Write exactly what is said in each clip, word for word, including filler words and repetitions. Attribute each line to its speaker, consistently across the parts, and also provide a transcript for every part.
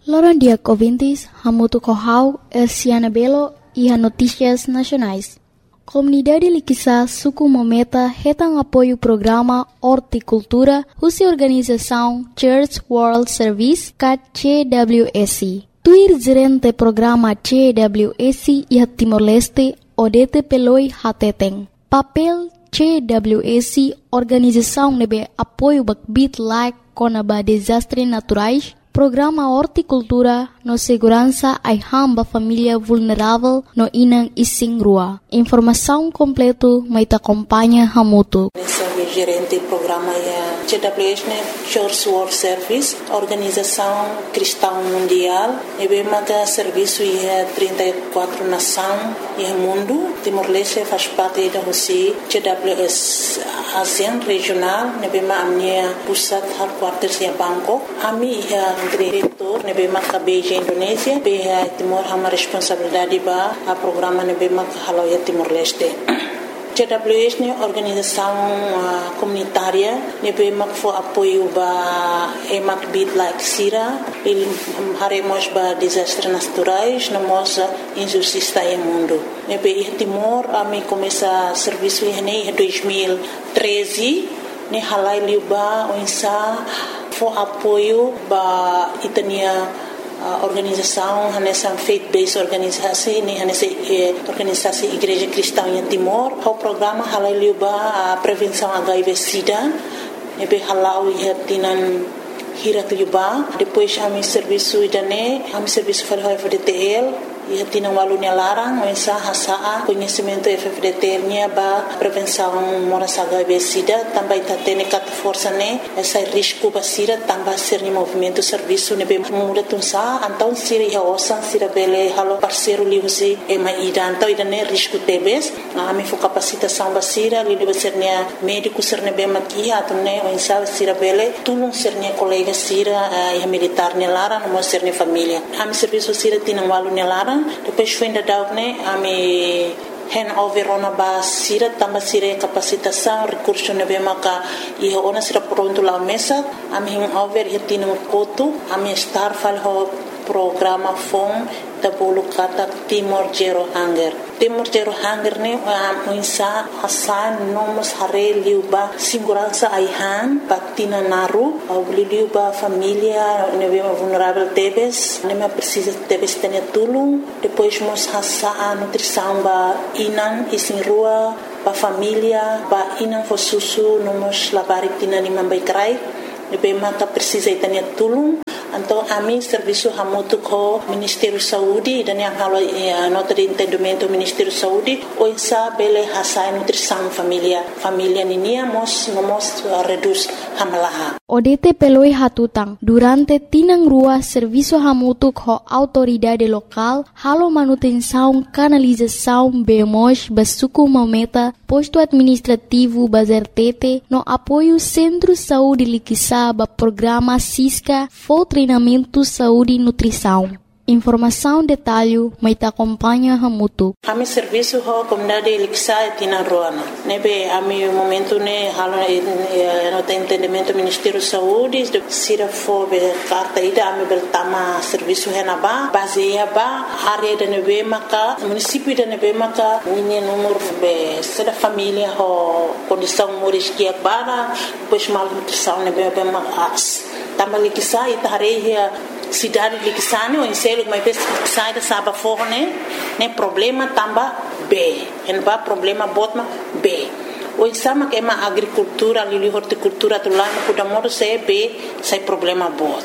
Speaker 1: Loran dia ouvintes, hamutu kohau, Elsiana Belo e a Notícias Nacionais. Comunidade Liquiçá suku mometa retang apoio programa Horticultura, husi organização Church World Service, C W S. Tuir gerente programa C W S e Timor-Leste, Odete Peloi Hateteng. Papel C W S, organização nebe apoio bakbit like konaba desastres naturais, programa Horticultura no segurança ai hamba família vulnerável no inang ising rua. Informação completo mai ta acompanha hamutu.
Speaker 2: Gerente do programa é C W S, Church World Service, Organização Cristã Mundial, e bem maga serviço é trinta e quatro nações e mundo. Timor-Leste faz parte da Rússia, C W S ASEAN regional, e bem maga minha pusat headquarters é Bangkok. Ami é diretor, e bem maga Beijing Indonésia, bem Timor hama responsabilidade ba a programa e bem maga halau é Timor-Leste. C W S é organização uh, comunitária, nebe mak fo apoio ba emak bit like sira, ele haremos ba desastres naturais, namos injustiça em mundo. Nebe e Timor a me começa serviço em dois mil e treze, ne halai liuba onsa fo apoio ba itania Uh, organização, nessa faith-based organização, nessa eh, organização Igreja Cristã em Timor, o programa halai liuba a prevenção H I V/Sida, nebe halau ia tinan hirat liuba, depois a mi serviço idane, a mi serviço fal F D T L, ia tinan walunya larang, mensa hasaa conhecimento F D T L nya ba prevenção moras H I V/Sida, também tá tendo cat força né, essa risco basira também ser ni movimento serviço nebe muda tunsa, então sira ia osan sira bele halo parceiro livre e mai ida, então ida né risco tebes, a mi fo capacitação basira, li deve ser nia médico ser nebe maki atu né, mensa sira bele tulung ser nia colega sira ia militar ne lara, no ser ni família. A mi serviço sira tinan walu ne lara. Depois foi ainda dar né a me hand over ona ba sira tamba sira capacitação recurso nebe maka e ona sira pronto lá mesa a me hand over e tino koto a me estar fal ho programa fom da bolo kata Timor Zero Hunger. Timor Zero Hunger ne a insa hasan nomos hare liuba segurança aihan patina naru au liuba família nebe vulnerável tebes ne me precisa tebes tene tulung depois mos hasa a nutrição ba inan isin rua ba família ba inan fo susu nomos labari tina ni mambai krai nebe mata precisa tene tulung. Então, a mim serviço hamutu ko Ministério Saúde dan yang halo eh, nota de entendimento Ministério Saúde o insa bele hasai nutrição família família ninia mos nomos uh, reduz hamalaha.
Speaker 1: Odete peloi hatutang durante tinang rua serviço hamutu ko autoridade local halo manutenção canalização bemos basuku mameta posto administrativo bazertete no apoio Centro Saúde Liquiçá ba programa Cisca for treinamento saúde e nutrição. Informação detalhe mai ta acompanha hamutu.
Speaker 2: A mi serviço ho comunidade Liquiçá e tina roana. Nebe a mi momento ne halo no tem entendimento Ministério Saúde de sira fo be carta ida a mi beltama serviço henaba baseia ba área de nebe maka município de nebe maka minha número be sera família ho condição moris que bara pois mal nutrição nebe be mas tama Liquiçá e tareia cidade de Liquiçá o enselo mas sai da saba forne né problema tamba B en ba problema botma B o exama que é uma agricultura ali horticultura tu lá no kudamoro se B sai problema bot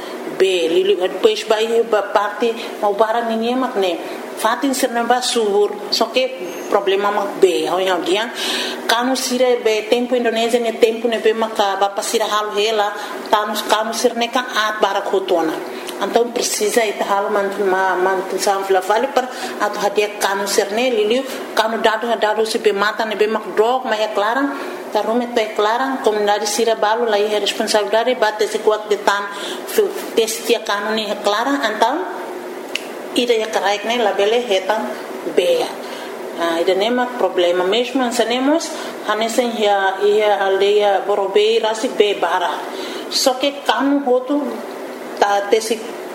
Speaker 2: B lili depois vai ba parte mau bara ninguém mak né fatin serna ba subur só que problema mak B ao yang dia kanu sira be tempo Indonésia ne tempo ne be maka ba pasira hal hela tanus kanu sirne ka at bara khotona então precisa ita hal man ma man sam fla vale par atu hadia kanu sirne liliu kanu dado dado se be mata ne be mak drog ma é clara ta rume te clara comunidade sira balo lá é responsabilidade bate se quat de tan testia kanu ne é clara então ida ya karaik ne la bele hetan be ah ida nema problema mesmo ansanemos hanesen ya ia aldeia borobei rasi be bara só que kanu hotu ta tesi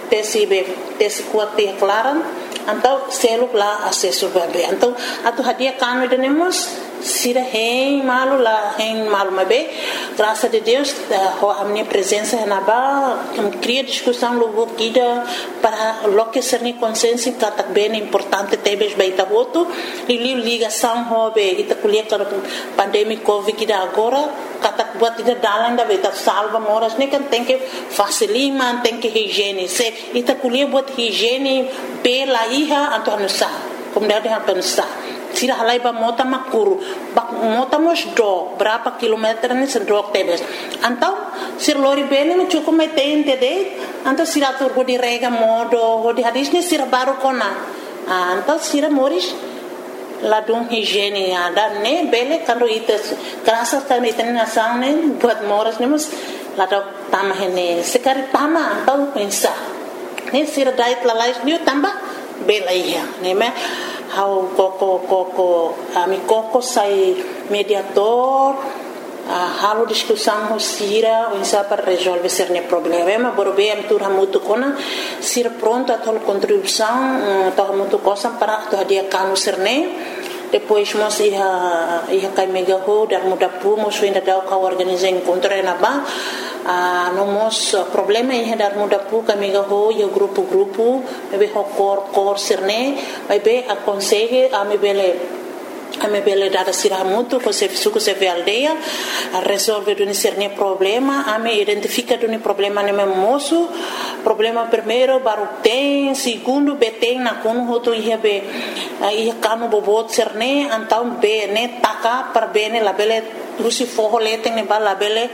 Speaker 2: tesi be tesi kuat te klaran então selo lá acesso bebê então atu hadia kanu denemos sira hein malu lá hein malu mabe graças a Deus a minha presença na ba cria discussão logo kida para lo que ser ni consciência que bem importante tebes baita voto e ligação hobe ita kulia para pandemia covid kida agora kata buat ida dalang da beta salva moras ni kan tem que facilima tem que higiene se ita kulia buat higiene pela iha anto anusa como deve anusa sira halai ba mota makuru ba mota mos do berapa kilometer ni sedok tebes antau sir lori bene me cukup me tente de antau sira tur di rega modo di hadis ni sira baru kona antau sira moris ladung higiene ada ne bele kando ites kerasa kan iten nasang ne buat moras ni mus ladau tamah ini sekali tama antau pensa ni sira dait lalais ni tambah bela iya ni me how koko koko ami koko sai mediator uh, halo discussão ho sira o insa para resolver cerne problema borbe am tur hamutu kona sira pronto a tol contribuição to hamutu cosa para to dia kanu cerne depois mos ia ia kai mega ho dar muda pu mos ainda dau ka organizar encontro na ba Uh, nomos uh, problema ia dar muda pu kami ho yo grupo grupo be ho cor cor serne vai be aconselhe a me bele a me bele dar sira muito com se suco se ve aldeia a resolve do cerne problema a me identifica do problema no meu moço problema primeiro baru tem segundo beteng na kono ho to ia be uh, ia kanu bobot serne antau be ne taka per bene la bele Rusi forro lete ne bala bele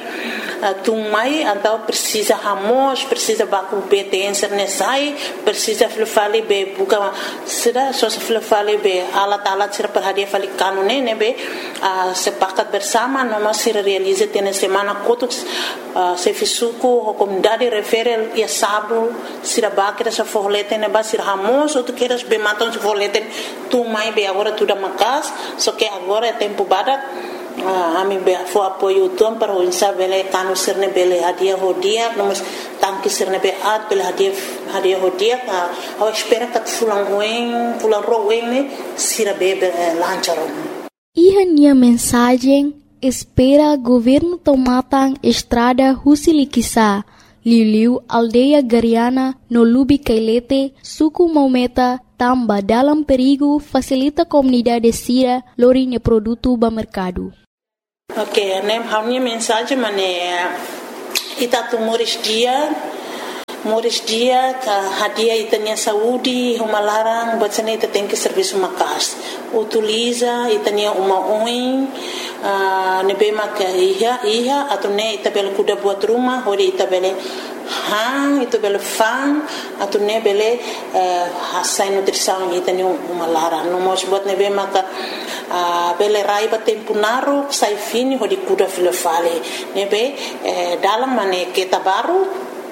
Speaker 2: tumai antau precisa hamos precisa baku betens ne sai precisa flufali be buka sida so flufali be alat alat sir perhadia fali kanune ne be sepakat bersama noma sir realize tene semana kotuk se fisuku comunidade referel ya sabu sira bakira sa forro lete ne ba sir hamos ou tu queres be maton se forro lete tumai be agora tudo makas só que agora é tempo badak Ah, ami be fo apoio tom para o insa bele kanu serne bele hadia hodia nomos tanki serne be at bele hadia hadia hodia ka ao espera kat fulang wen fulang rowen ne sira bebe lancharon
Speaker 1: Ihania mensagem espera governo tomatang estrada Husilikisa Liliu aldeia Gariana no Lubi Kailete suku Maumeta tamba dalam perigo facilita comunidade sira lorinya produto ba mercado.
Speaker 2: Ok, nem a minha mensagem mané ita tu moris dia moris dia ka hadia itanya saúde uma larang buat sana ita tem que serviço makas utiliza itanya uma oin nebe mak iha iha atau ne ita bel kuda buat rumah hori ita bele hang itu bele fang atau ne bele hasai nutrição itanya uma larang no mos buat nebe mak Uh, bele rai ba tempo naru sai fini ho di kuda filofale nebe eh, dalam mane kita baru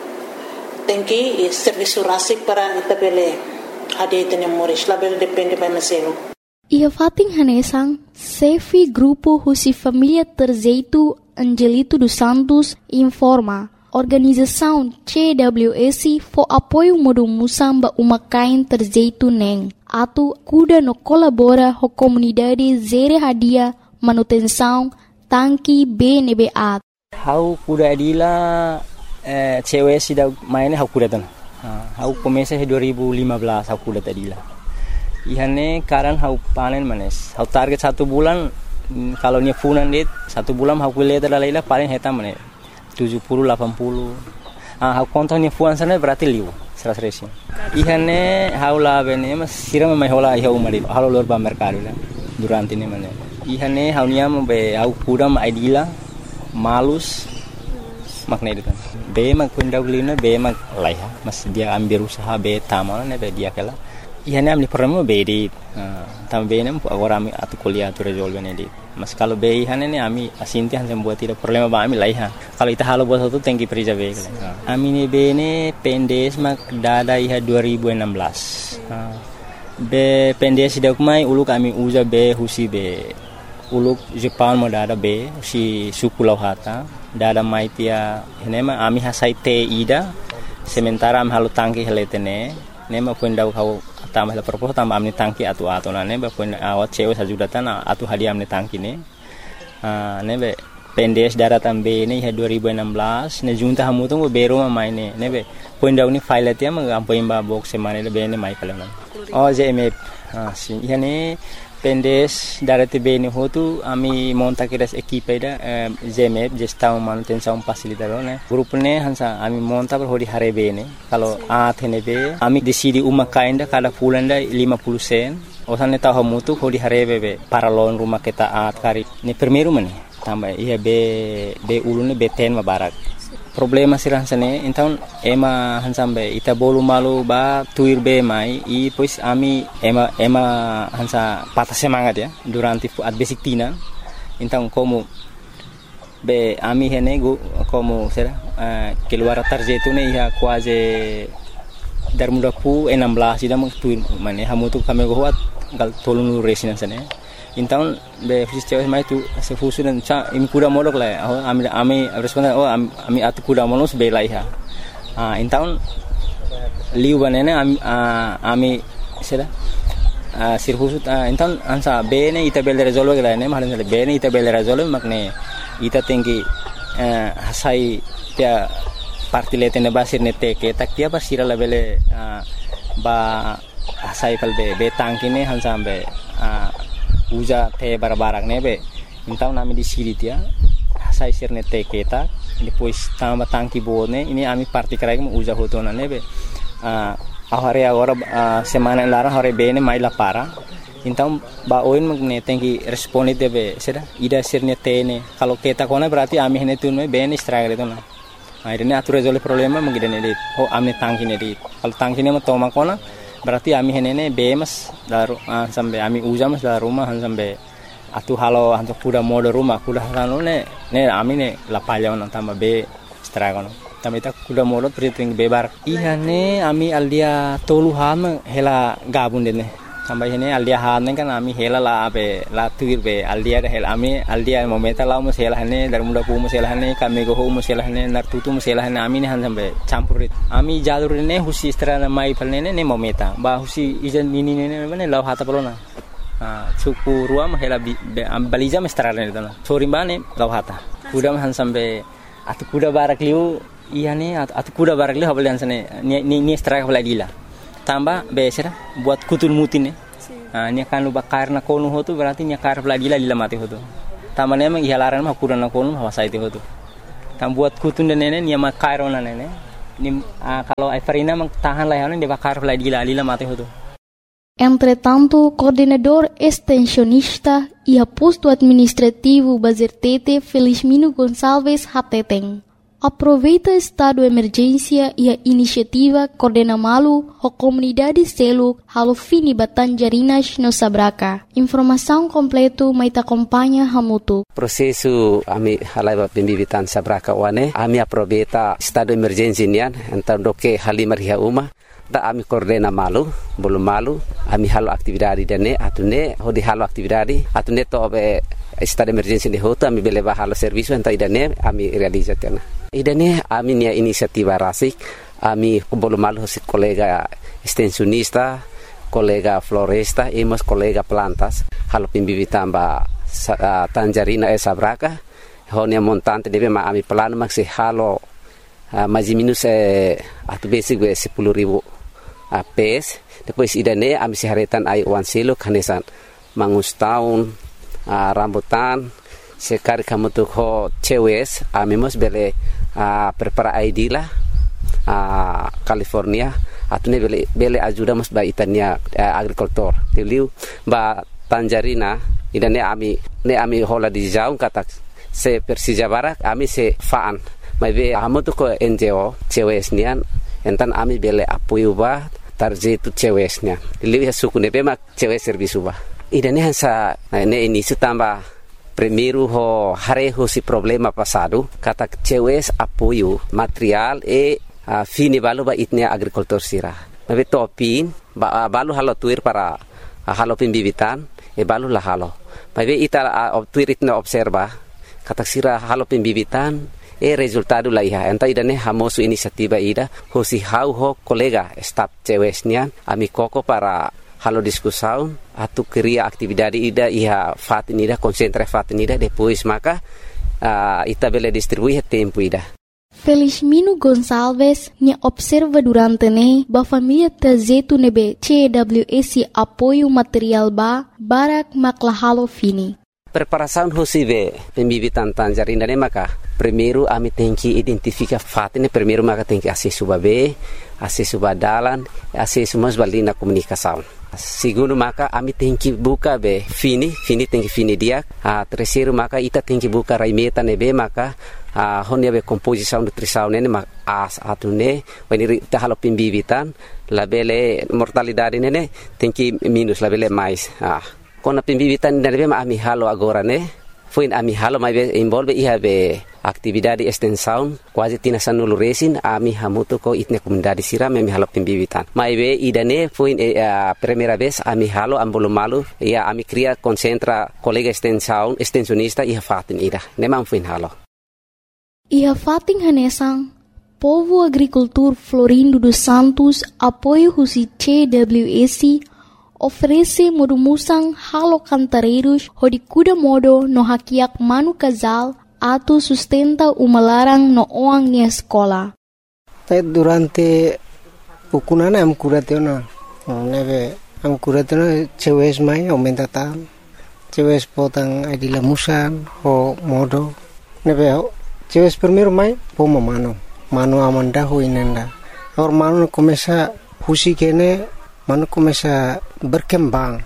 Speaker 2: tenki eh, serviço rasik para ita bele ade tene moris la bele depende ba meselo
Speaker 1: ia fating hanesang Sefi grupo Husi Família Terzeito Angelito dos Santos informa organização C W S for apoio modo musamba uma kain terzeito neng atu kuda no colabora ho comunidade zere hadia manutenção tanki B N B A
Speaker 3: hau kuda adila eh, cewek sida maine hau kuda tan hau komesa he dua ribu lima belas hau kuda adila ihane karan hau panen manes hau target satu bulan kalau nya funan dit satu bulan hau kuliah dalaila paling heta manes tujuh puluh delapan puluh ah hau kontonya fuan sana berarti liu seratus resi ihane haula bene mas sira mai hola iha umari halo lor ba mercado la durante ne mane ihane haunia be au kudam aidila malus makna itu be mak kundaulina be mak laiha mas dia ambil usaha be tamal ne be dia kala ihane amni problema be di tambe ne agora ami atu kuliah tu resolve ne di mas kalau be ihane ne ami asinti han sem buat tidak problema ba ami laiha kalau ita halo buat satu tengki perija be kala ami ne be ne pendes mak dada iha dua ribu enam belas be pendes dak mai ulu kami uja be husi be uluk Jepang mo dada be si suku lauhata dada mai tia henema ami hasai te ida sementara am halu tangki heletene ne ma puendau kau tambah la propos tambah amni tangki atu atu na ne ba puen awat cewe sajudatan atu hadiah amni tangki ne ah ne be pendes daratan be ne ha dua ribu enam belas ne junta hamu tu bero ma mai ne ne be puendau ni file tia ma ampoim ba box semane le be ne mai kala oh J M F ah si yani pendes darate be ne hotu ami monta kiras equipe da J M F gestão manutenção facilitador ne grupo ne hansa ami monta per hodi hare be ne kalau a thene be ami decidi uma kainda kada pulanda lima puluh sen osan ne tahu mutu hodi hare be para loan rumah kita at kari ne primeiro mane tambah iya be be ulune be ten ma barak problema sirah sane então ema hansambe ita bolu malu ba tuir be mai i pois ami ema ema hansa patah semangat ya durante at basic tina então como be ami hene go como será uh, keluar tarjetu ne ia quase dar muda pu enam belas ida mang tuir mane hamu tu kami go hat gal tolunu resina sane então be fusis cewek mai tu se fusu dan cha imi kuda molok la oh ami ami responden oh ami atu kuda molos be la iha ah então liu banene ami ami sera ah sir fusu então ansa be ne ita bel resolve la ne mahan be ne ita bel resolve makne ita tinggi hasai tia parti letene basir ne teke tak tia basira la bele ba hasai kal be be tangkine hansa be uja te barbarak nebe então nami di siri tia sai sirne te keta depois tamba tangki bone ini ami parti karai mo uja hotona nebe ah ahare agora semana lara hore bene mai la para então ba oin magne tengi responde debe seda ida sirne tene kalau keta kona berarti ami hene tunme bene stragre tona akhirnya atu resolve problema mengidene dit oh amne tangki ne dit kalau tangki ne mo toma kona berarti ami henene bemas daru uh, sampai ami ujamas dari rumah sampai atu halo untuk kuda mode rumah kuda halo ne ne ami ne lapalya on tambah be stragono tambah ita kuda mode priting bebar iya ne ami aldia tolu ham hela gabun dene tambah hene aldia han kan ami hela la be la tuir be aldia hel ami aldia momenta la mo hela hene dar muda pu mo hela hene kami go mo hela hene nar tutu mo hela hene ami ne han sampai campurit ami jalur ne husi strana mai palne ne momenta ba husi ijan nini ne ne law hata pelona ah suku ruam hela baliza mestrana ne tana sorimane law hata kuda han sampai atu kuda barak liu iya ne atu kuda barak liu habalian sane ni ni straka baladila tambah besera buat kutul mutin ne ah ni kan lu bakar na konu hotu berarti ni kar baladila lila mati hotu tambah ne mang ihalaran mah kuda na konu hawa sai hotu tam buat kutun de nene ni ma kairona nene ni kalau Everina mang tahan lah ne de bakar baladila lila mati hotu.
Speaker 1: Entretanto, coordenador extensionista e aposto administrativo Bazertete Felizmino Gonçalves Hateteng aproveita estado de emergência e a iniciativa Coordena Malu a comunidade selo halo fini Batanjarinas no Sabraca. Informação completo mai te acompanha Hamutu.
Speaker 4: Prosesu ami halai pembibitan Sabraca wane ami aproveita estado de emergência nian então doke halimar hia uma da ami Coordena Malu belum malu ami halo aktividade dene atune hodi halo aktividade atune to be estado de emergência de hoto ami beleva halo serviço então idane ami realizatena idane ami nia inisiativa rasik ami belum malu si kolega extensionista kolega floresta e mas kolega plantas halo pimbibitan ba uh, Tanjarina e Sabraca honia montante debe ma ami plano maxi halo uh, mais minus eh, atu basic we sepuluh ribu uh, pes depois idane ami siharetan ai wan silo kanesan mangus tahun uh, rambutan sekali kamu tuh ho cewes ami mos bele uh, prepara I D lah uh, California atune bele bele ajuda mos ba itania uh, agricultor teliu ba Tanjarina idane ami ne ami hola di jaung kata se Persija Barak ami se faan mai be amu tuh ko N G O cewes nian entan ami bele apoio ba tarjetu cewesnya teliu ya suku ne be mak cewes servisu ba idane hansa ne ini sutamba primeiro ho hareho si problema passado kata cewes apoio material e uh, fini balu ba itnia agricultor sira mabe topin ba uh, balu halo tuir para uh, halo pimbibitan e balu la halo mabe ita uh, tuir itna observa kata sira halo pimbibitan E resultado la iha. Enta ida ne hamosu inisiativa ida. Hosi hau ho kolega staf cewesnian. Ami koko para halo diskusaun. Atu kriya aktividade ida iha fatin ida. Konsentra fatin ida. Depois maka uh, ita bele distribuir tempo ida.
Speaker 1: Felizmino Gonçalves ne observa durante ne ba família trazetu nebe C W S apoio material ba barak maklahalo fini.
Speaker 4: Preparação hosive pembibitan tanjarinda ne maka primeiro ami tem que identificar fato ne primeiro maka tem que acesso babe acesso badalan acesso mas balina comunicação. Segundo maka ami tem que buka be fini fini tem que fini dia. A terceiro maka ita tem que buka raimeta nebe maka a honia be composição nutrição ne mak as atune when ita halo pembibitan labele mortalidade ne tem que minus labele mais. Ah Kona pembibitan nebe ma ami halo agora ne foi ami halo mai be involve iha be aktividade extensão quase tina sanulu resin ami hamuto ko itne comunidade sira me halo pembibitan mai be idane foi a primeira vez ami halo ambolo malu ia ami cria concentra colega extensão extensionista iha fatin ida ne mam foi halo
Speaker 1: iha fatin hanesang Povo Agricultor Florindo dos Santos apoio husi C W S oferece modumusang halo cantareiros hodi kuda modo no hakiak manu casal atu sustenta umalarang no oang ni escola.
Speaker 5: Durante ukunana am kuratena neve am kuratena cewes mai aumenta tan cewes potang adila musan ho modo neve cewes primero mai pomo mano mano amanda ho inenda or mano começa husi kene mano começa berkembang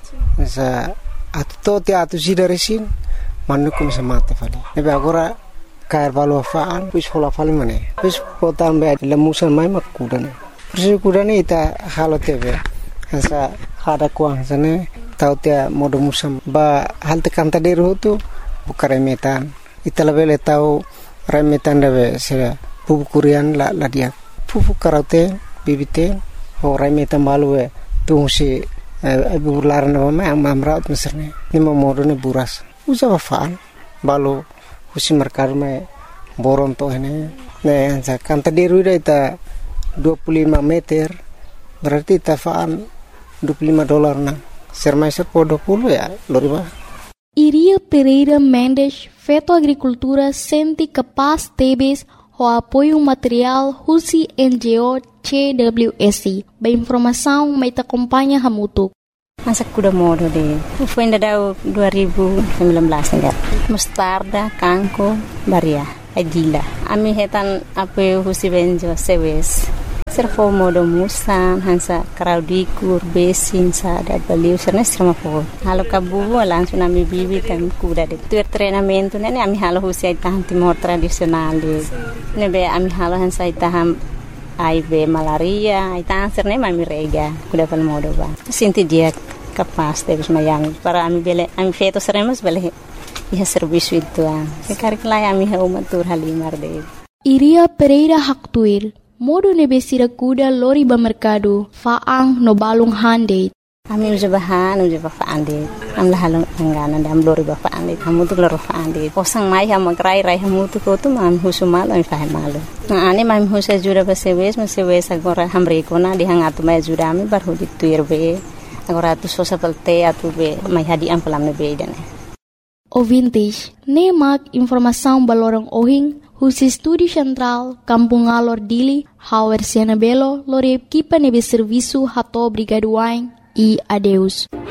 Speaker 5: sa atto te atu sidaresin mano começa mata fali nebe agora cair valo faan pis hola fali mane pis potam be lemusan mai makudane pis kudane ita halo tebe sa hada kuang sane tau te modo musam ba hal te kanta deru tu bukare metan ita lebele tau remetan debe sera pupu kurian la la dia pupu karate bibite Orang metan balu eh tu si ibu laran apa mah mamrat misalnya ni mau modalnya buras usah apaan balu usi merkar mah boron toh ini nah anza kan tadi ruda ita dua puluh lima meter berarti ita faan dua puluh lima dolar nah sermaiser po dua puluh ya loriba.
Speaker 1: Iria Pereira Mendes Feto Agricultura senti capaz tebes o apoio material husi N G O C W S. Ba informação mai ta acompanha hamutuk.
Speaker 6: Masa kuda modo de. Foi ainda dau dua ribu sembilan belas enggak. Mustarda, kangko, baria, adila. Ami hetan apoio husi benjo sewes. Servo modo musan hansa kraudikur besin sada baliu serna strama po. Halo kabu langsung ami bibi tam kuda de. Tuer treinamento nene ami halo husi itahan timor tradisional de. Nebe ami halo hansa itaham I B malaria, ita answer mami rega, kuda pal modo ba. Sinti dia capaz de mayang para ami bele ami feto seremos bele iha serviço itu ah. Sekar kelai ami ha umatur halimar de.
Speaker 1: Iria Pereira Haktuir, modo nebesira kuda lori ba mercado, faang no balung hande.
Speaker 6: Ami uja bahan uja ba faande. Am lahalong anggana dam lori ba faande. Hamu tu loro faande. Posang mai ha magrai rai hamu tu ko tu mam husumal ami fahe malu. Na ani mam husa jura ba sewes ma sewes agora hamre ko na dihangatu mai jura ami bar hudi tuir be. Agora tu sosa pelte atu be mai hadi am pelam ne be dane.
Speaker 1: Ouvintes, nemak informação balorang ohing husi Estúdio Central, Kampung Alor Dili, Hauer Siana Belo, lori equipa nebe serviço hato brigaduain e adeus.